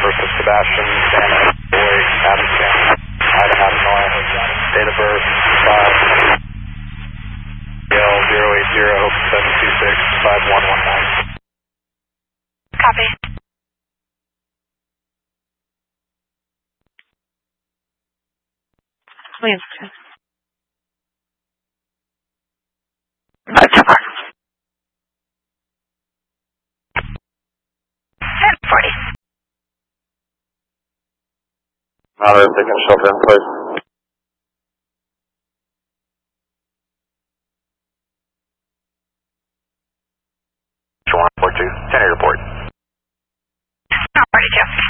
versus Sebastian, Santa, Boy, Adams, Idaho, Illinois, date of birth, 080-726-5119. Copy. Williams. 1040. Monitor, they can shelter in place.